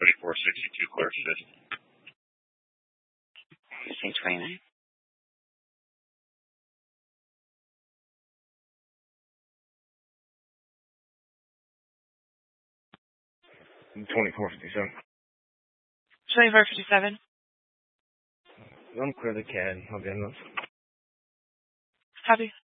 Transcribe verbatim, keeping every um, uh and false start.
thirty-four sixty-two Clark Fifth. Say twenty-nine. twenty-four fifty-seven. twenty-four fifty-seven. I'm clear the C A D. I'll be enough. Copy.